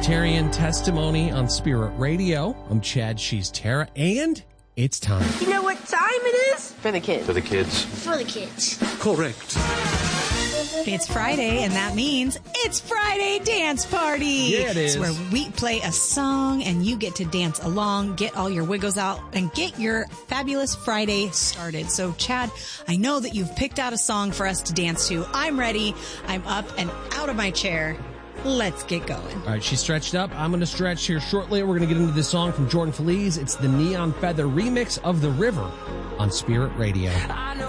Libertarian Testimony on Spirit Radio. I'm Chad, she's Tara, and it's time. You know what time it is? For the kids. For the kids. For the kids. Correct. It's Friday, and that means it's Friday Dance Party. Yeah, it is. It's where we play a song, and you get to dance along, get all your wiggles out, and get your fabulous Friday started. So, Chad, I know that you've picked out a song for us to dance to. I'm ready. I'm up and out of my chair. Let's get going. All right, she's stretched up. I'm going to stretch here shortly. We're going to get into this song from Jordan Feliz. It's the Neon Feather remix of The River on Spirit Radio. I know